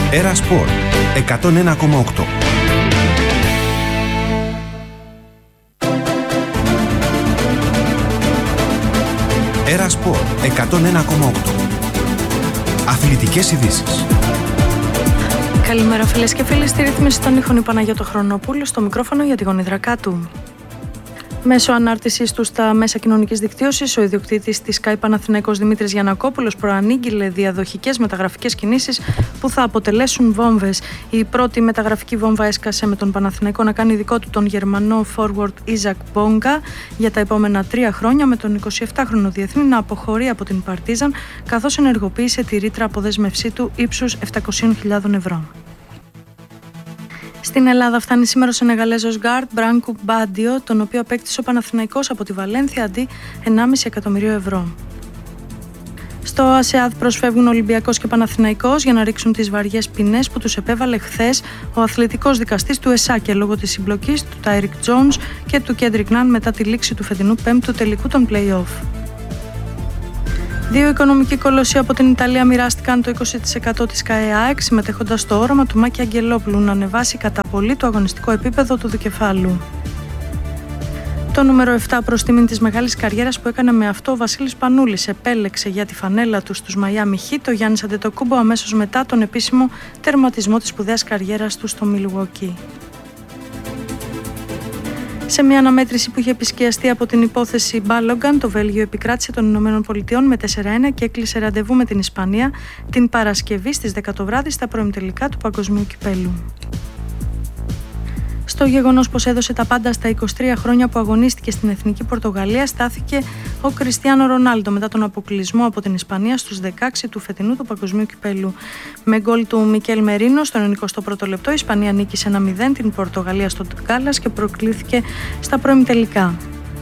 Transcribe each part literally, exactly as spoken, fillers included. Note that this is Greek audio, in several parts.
Έρα Σπορ εκατόν ένα κόμμα οκτώ. Έρα Σπορ εκατόν ένα κόμμα οκτώ. Αθλητικές ειδήσεις. Καλημέρα φίλες και φίλοι, στη ρύθμιση των ήχων η Παναγιώτο Χρονοπούλου, στο μικρόφωνο για τη γονιδρακά του. Μέσω ανάρτησής του στα μέσα κοινωνικής δικτύωσης, ο ιδιοκτήτης της ΣΚΑΙ Παναθηναϊκός Δημήτρης Γιαννακόπουλος προανήγγειλε διαδοχικές μεταγραφικές κινήσεις που θα αποτελέσουν βόμβες. Η πρώτη μεταγραφική βόμβα έσκασε με τον Παναθηναϊκό να κάνει δικό του τον Γερμανό forward Ιζακ Μπόγκα για τα επόμενα τρία χρόνια, με τον εικοσιεπτάχρονο διεθνή να αποχωρεί από την Παρτίζαν, καθώς ενεργοποίησε τη ρήτρα αποδέσμευσή του ύψους επτακόσιες χιλιάδες ευρώ. Στην Ελλάδα φτάνει σήμερα ο Σενεγαλέζος γκάρντ Μπράνκου Μπάντιο, τον οποίο απέκτησε ο Παναθηναϊκός από τη Βαλένθια αντί ενάμιση εκατομμυρίου ευρώ. Στο ΑΣΕΑΔ προσφεύγουν ο Ολυμπιακός και Παναθηναϊκός για να ρίξουν τις βαριές ποινές που τους επέβαλε χθες ο αθλητικός δικαστής του ΕΣΑΚΕ λόγω της συμπλοκής του Τάιρικ Τζόνς και του Κέντρικ Ναν μετά τη λήξη του φετινού πέμπτου τελικού των play-off. Δύο οικονομικοί κολοσσοί από την Ιταλία μοιράστηκαν το είκοσι τοις εκατό της ΚΑΕΑΕΚ, συμμετέχοντας στο όραμα του Μάκη Αγγελόπουλου να ανεβάσει κατά πολύ το αγωνιστικό επίπεδο του δικεφάλου. Το νούμερο επτά προς τιμήν της μεγάλης καριέρας που έκανε με αυτό ο Βασίλης Πανούλης επέλεξε για τη φανέλα του στους Μαϊάμι Χιτ το Γιάννης Αντετοκούμπο αμέσως μετά τον επίσημο τερματισμό της σπουδαίας καριέρας του στο Μιλουόκι. Σε μια αναμέτρηση που είχε επισκιαστεί από την υπόθεση Μπάλογκαν, το Βέλγιο επικράτησε των Ηνωμένων Πολιτειών με τέσσερα ένα και έκλεισε ραντεβού με την Ισπανία την Παρασκευή στις δέκα το βράδυ στα προημιτελικά του Παγκοσμίου Κυπέλλου. Στο γεγονός πως έδωσε τα πάντα στα είκοσι τρία χρόνια που αγωνίστηκε στην Εθνική Πορτογαλία, στάθηκε ο Κριστιάνο Ρονάλντο μετά τον αποκλεισμό από την Ισπανία στους δεκαέξι του φετινού του Παγκοσμίου Κυπέλλου. Με γκολ του Μικέλ Μερίνο στο ενενηκοστό πρώτο λεπτό, η Ισπανία νίκησε ένα μηδέν την Πορτογαλία στο Γκάλας και προκλήθηκε στα προημιτελικά.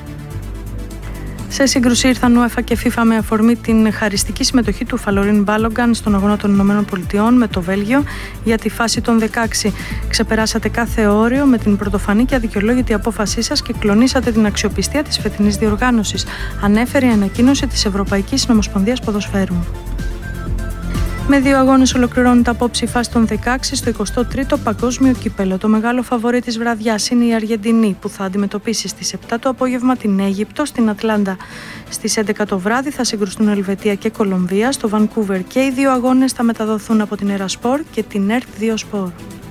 Σε σύγκρουση ήρθαν UEFA και FIFA με αφορμή την χαριστική συμμετοχή του Φαλωρίν Μπάλογκαν στον αγώνα των Ηνωμένων Πολιτειών με το Βέλγιο για τη φάση των δεκαέξι. Ξεπεράσατε κάθε όριο με την πρωτοφανή και αδικαιολόγητη απόφασή σας και κλονίσατε την αξιοπιστία της φετινής διοργάνωσης, ανέφερε η ανακοίνωση της Ευρωπαϊκής Νομοσπονδίας Ποδοσφαίρου. Με δύο αγώνες ολοκληρώνεται απόψε η φάση των δεκαέξι στο εικοστό τρίτο Παγκόσμιο Κύπελλο. Το μεγάλο φαβορί της βραδιάς είναι η Αργεντινή, που θα αντιμετωπίσει στις επτά το απόγευμα την Αίγυπτο στην Ατλάντα. Στις έντεκα το βράδυ θα συγκρουστούν Ελβετία και Κολομβία στο Βανκούβερ και οι δύο αγώνες θα μεταδοθούν από την Έρα Σπορ και την ΕΡΤ δύο Sport.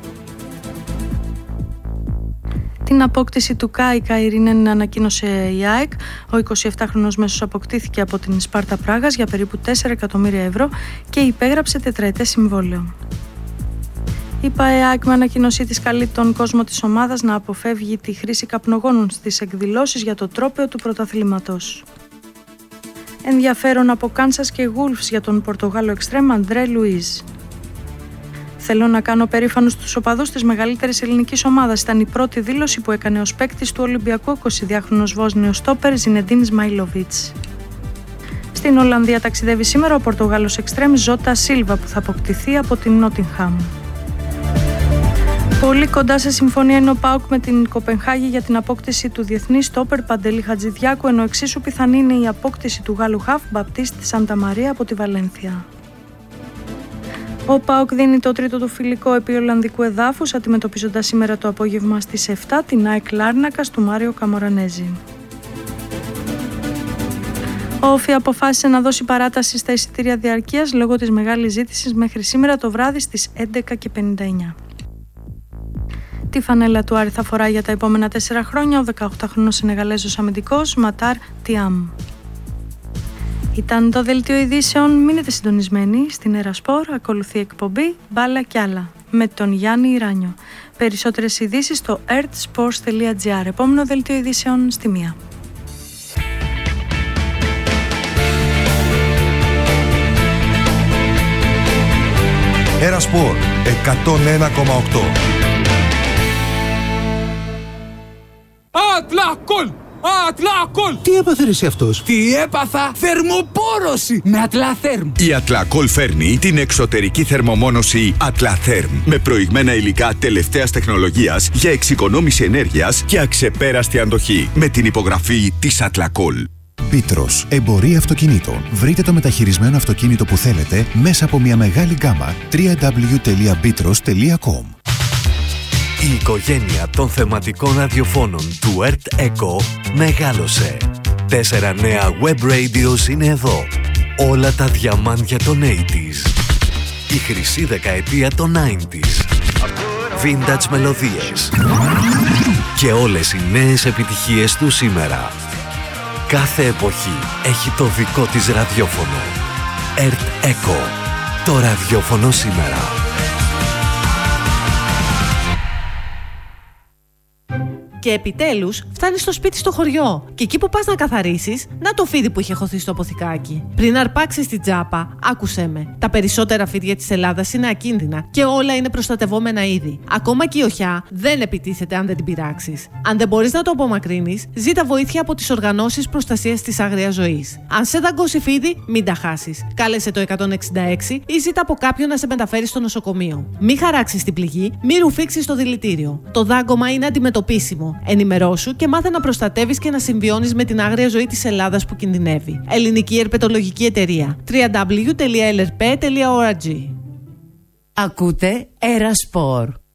Την απόκτηση του Κάικα Ειρήνεν ανακοίνωσε η ΑΕΚ. Ο εικοσιεπτάχρονος μέσος αποκτήθηκε από την Σπάρτα Πράγας για περίπου τέσσερα εκατομμύρια ευρώ και υπέγραψε τετραετές συμβόλαιο. Η ΠΑΕΑΚ με ανακοίνωσή της καλεί τον κόσμο της ομάδας να αποφεύγει τη χρήση καπνογόνων στις εκδηλώσεις για το τρόπαιο του πρωταθλήματος. Ενδιαφέρον από Κάνσας και Γούλφς για τον Πορτογάλο εξτρέμ Αντρέ Λουίζ. Θέλω να κάνω περήφανους τους οπαδούς της μεγαλύτερης ελληνικής ομάδας. Ήταν η πρώτη δήλωση που έκανε ως παίκτης του Ολυμπιακού εικοσιδυάχρονος Βόσνιος στόπερ Ζινεντίν Σμαϊλοβίτς. Στην Ολλανδία ταξιδεύει σήμερα ο Πορτογάλος εξτρέμ Ζώτα Σίλβα που θα αποκτηθεί από την Νότιγχαμ. Πολύ κοντά σε συμφωνία είναι ο ΠΑΟΚ με την Κοπενχάγη για την απόκτηση του διεθνή στόπερ Παντελή Χατζηδιάκου, ενώ εξίσου πιθανή είναι η απόκτηση του Γάλλου χαφ Μπαπτίστ Σανταμαρία από τη Βαλένθια. Ο ΠΑΟΚ δίνει το τρίτο του φιλικό επί Ολλανδικού εδάφους, αντιμετωπίζοντας σήμερα το απόγευμα στις επτά την ΑΕΚ Λάρνακας του Μάριο Καμορανέζη. Ο Όφι αποφάσισε να δώσει παράταση στα εισιτήρια διαρκείας λόγω της μεγάλης ζήτησης μέχρι σήμερα το βράδυ στις έντεκα και πενήντα εννιά. Τη φανέλα του Άρη θα φοράει για τα επόμενα τέσσερα χρόνια ο δεκαοκτάχρονος Σενεγαλέζος αμυντικός Ματάρ Τιάμ. Ήταν το δελτίο ειδήσεων. Μείνετε συντονισμένοι στην Έρα Σπορ. Ακολουθεί εκπομπή Μπάλα κι άλλα με τον Γιάννη Ιράνιο. Περισσότερες ειδήσεις στο ερτ σπορτς τελεία τζι άρ. Επόμενο δελτίο ειδήσεων στη μία. Έρα Σπορ εκατόν ένα κόμμα οκτώ. Ατλακόλ! Ατλακόλ! Τι έπαθε ρε εσύ αυτός? Τι έπαθα? Θερμοπόρωση με Ατλαθέρμ. Η Ατλακόλ φέρνει την εξωτερική θερμομόνωση Ατλαθέρμ με προηγμένα υλικά τελευταίας τεχνολογίας για εξοικονόμηση ενέργειας και αξεπέραστη αντοχή με την υπογραφή της Ατλακόλ. Πίτρος, εμπορία αυτοκινήτων. Βρείτε το μεταχειρισμένο αυτοκίνητο που θέλετε μέσα από μια μεγάλη γκάμα. double-u double-u double-u τελεία πίτρος τελεία κομ. Η οικογένεια των θεματικών ραδιοφώνων του Earth Echo μεγάλωσε. Τέσσερα νέα web radios είναι εδώ. Όλα τα διαμάντια των ογδόντα. Η χρυσή δεκαετία των ενενήντα. Vintage μελωδίες. Και όλες οι νέες επιτυχίες του σήμερα. Κάθε εποχή έχει το δικό της ραδιόφωνο. Earth Echo. Το ραδιόφωνο σήμερα. Και επιτέλους φτάνεις στο σπίτι στο χωριό. Και εκεί που πας να καθαρίσεις, να το φίδι που είχε χωθεί στο αποθηκάκι. Πριν αρπάξεις την τζάπα, άκουσέ με. Τα περισσότερα φίδια της Ελλάδας είναι ακίνδυνα και όλα είναι προστατευόμενα είδη. Ακόμα και η οχιά δεν επιτίθεται αν δεν την πειράξεις. Αν δεν μπορείς να το απομακρύνεις, ζήτα βοήθεια από τις οργανώσεις προστασίας της άγριας ζωής. Αν σε δαγκώσει φίδι, μην τα χάσεις. Κάλεσε το εκατόν εξήντα έξι ή ζήτα από κάποιον να σε μεταφέρει στο νοσοκομείο. Μην χαράξεις την πληγή, μην ρουφήξεις το δηλητήριο. Το δάγκωμα είναι αντιμετωπίσιμο. Ενημερώσου και μάθε να προστατεύεις και να συμβιώνεις με την άγρια ζωή της Ελλάδας που κινδυνεύει. Ελληνική Ερπετολογική Εταιρεία. double-u double-u double-u τελεία ελ ερ πι τελεία ο αρ τζι. Ακούτε Era Sport.